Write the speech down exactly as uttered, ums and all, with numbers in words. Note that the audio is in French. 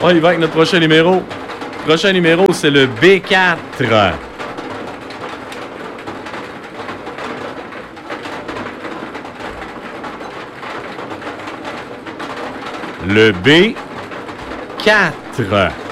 On y va avec notre prochain numéro. Prochain numéro, c'est le B quatre. Le B quatre.